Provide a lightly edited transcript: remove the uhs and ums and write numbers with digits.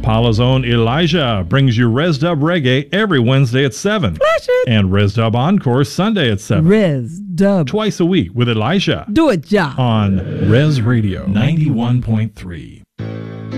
Impala's own Elijah brings you Res Dub Reggae every Wednesday at 7. Flash it. And Res Dub Encore Sunday at 7. Res Dub. Twice a week with Elijah. Do it, ja. On Res Radio 91.3.